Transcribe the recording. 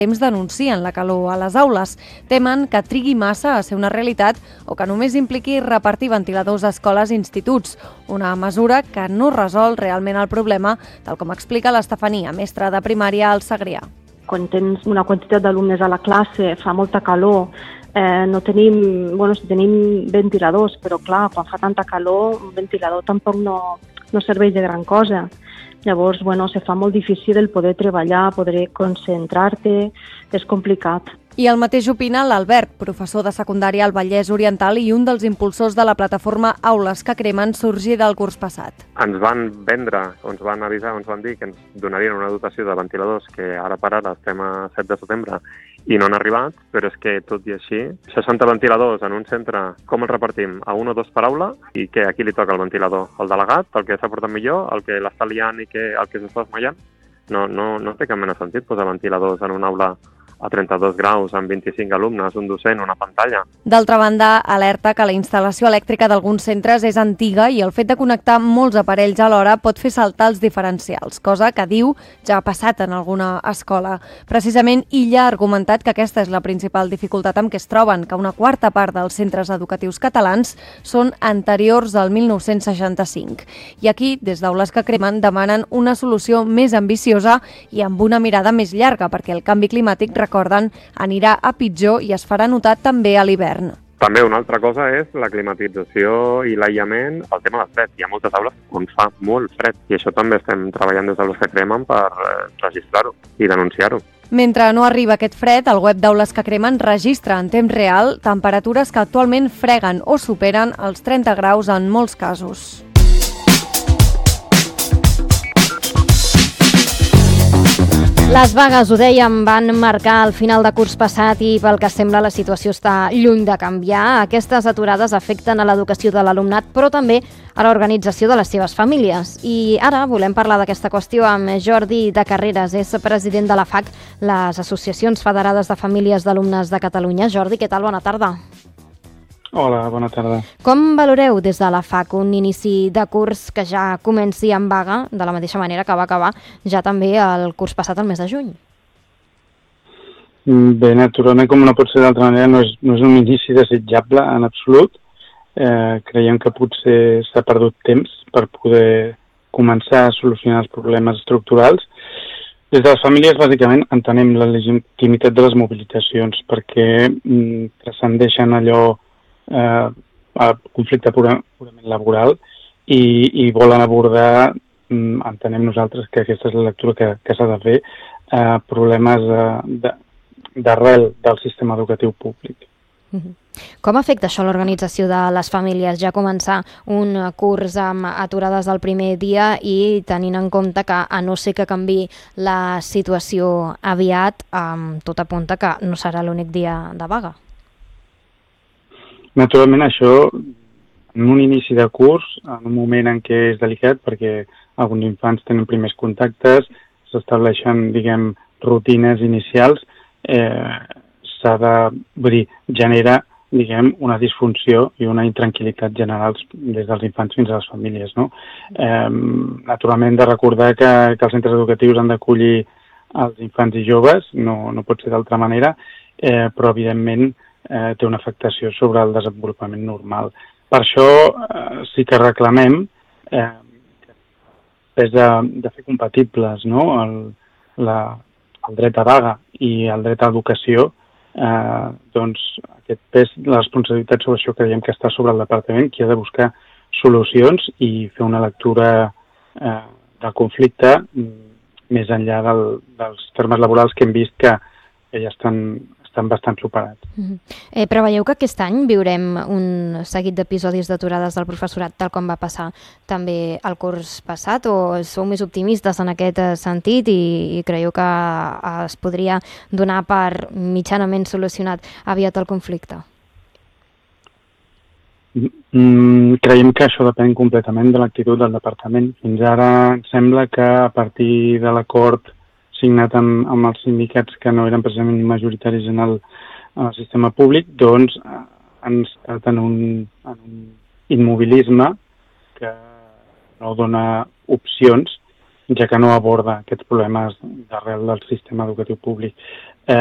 temps denuncien la calor a les aules. Temen que trigui massa a ser una realitat o que només impliqui repartir ventiladors a escoles i instituts, una mesura que no resol realment el problema, tal com explica l'Estefania, mestra de primària al Segrià. Quan tens una quantitat d'alumnes a la classe, fa molta calor, tenim ventiladors, però clar, quan fa tanta calor, un ventilador tampoc no serveix de gran cosa. Llavors, se fa molt difícil el poder treballar, poder concentrar-te, és complicat. I el mateix opina l'Albert, professor de secundària al Vallès Oriental i un dels impulsors de la plataforma Aules que Cremen, sorgida del curs passat. Ens van vendre, ens van avisar, ens van dir que ens donarien una dotació de ventiladors que ara per ara estem a 7 de setembre i no han arribat, però és que tot i així, 60 ventiladors en un centre, com els repartim? A un o dos per aula? I què, a qui li toca el ventilador? El delegat? El que s'ha portat millor? El que l'està liant i el que s'està esmaiant? No té cap mena de sentit posar ventiladors en una aula a 32 graus, amb 25 alumnes, un docent, una pantalla. D'altra banda, alerta que la instal·lació elèctrica d'alguns centres és antiga i el fet de connectar molts aparells alhora pot fer saltar els diferencials, cosa que diu ja ha passat en alguna escola. Precisament, Illa ha argumentat que aquesta és la principal dificultat amb què es troben, que una quarta part dels centres educatius catalans són anteriors al 1965. I aquí, des d'Aules que Cremen, demanen una solució més ambiciosa i amb una mirada més llarga, perquè el canvi climàtic, recorden, anirà a pitjor i es farà notar també a l'hivern. També una altra cosa és la climatització i l'aïllament, el tema del fred. Hi ha moltes aules on fa molt fred i això també estem treballant des d'Aules que Cremen per registrar-ho i denunciar-ho. Mentre no arriba aquest fred, el web d'Aules que Cremen registra en temps real temperatures que actualment freguen o superen els 30 graus en molts casos. Les vagues, ho dèiem, van marcar el final de curs passat i pel que sembla la situació està lluny de canviar. Aquestes aturades afecten a l'educació de l'alumnat, però també a l'organització de les seves famílies. I ara volem parlar d'aquesta qüestió amb Jordi de Carreras, és president de la FAC, les Associacions Federades de Famílies d'Alumnes de Catalunya. Jordi, què tal? Bona tarda. Hola, bona tarda. Com valoreu des de la FAC un inici de curs que ja comenci amb vaga, de la mateixa manera que va acabar ja també el curs passat el mes de juny? Bé, naturalment, com no pot ser d'altra manera, no és un inici desitjable en absolut. Creiem que potser s'ha perdut temps per poder començar a solucionar els problemes estructurals. Des de les famílies, bàsicament, entenem la legitimitat de les mobilitzacions perquè transcendeixen allò a conflicte purament laboral i volen abordar, entenem nosaltres que aquesta és la lectura que s'ha de fer, problemes d'arrel del sistema educatiu públic. Com afecta això l'organització de les famílies? Ja començar un curs amb aturades el primer dia i tenint en compte que, a no ser que canviï la situació aviat, tot apunta que no serà l'únic dia de vaga. Naturalment, això, en un inici de curs, en un moment en què és delicat, perquè alguns infants tenen primers contactes, s'estableixen, rutines inicials, genera, una disfunció i una intranquil·litat generals des dels infants fins a les famílies, no? Naturalment, de recordar que els centres educatius han d'acollir els infants i joves, no pot ser d'altra manera, però, evidentment, té una afectació sobre el desenvolupament normal. Per això sí que reclamem de fer compatibles el dret a vaga i el dret a educació, aquest pes, la responsabilitat sobre això creiem que està sobre el departament, que ha de buscar solucions i fer una lectura del conflicte més enllà dels termes laborals que hem vist que ja estan bastant superats. Preveieu que aquest any viurem un seguit d'episodis d'aturades del professorat tal com va passar també el curs passat o sou més optimistes en aquest sentit i creieu que es podria donar per mitjanament solucionat aviat el conflicte? Creiem que això depèn completament de l'actitud del departament. Fins ara sembla que a partir de l'acord signat amb els sindicats que no eren precisament majoritaris en el sistema públic, doncs han estat en un immobilisme que no dona opcions, ja que no aborda aquests problemes d'arrel del sistema educatiu públic.